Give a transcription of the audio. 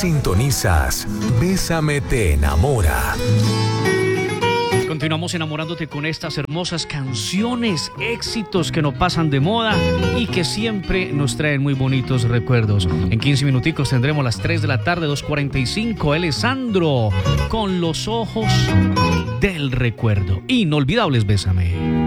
Sintonizas Bésame te enamora. Continuamos enamorándote con estas hermosas canciones, éxitos que no pasan de moda y que siempre nos traen muy bonitos recuerdos. En 15 minuticos tendremos las 3 de la tarde, 2:45. Él es Sandro con los ojos del recuerdo. Inolvidables, Bésame.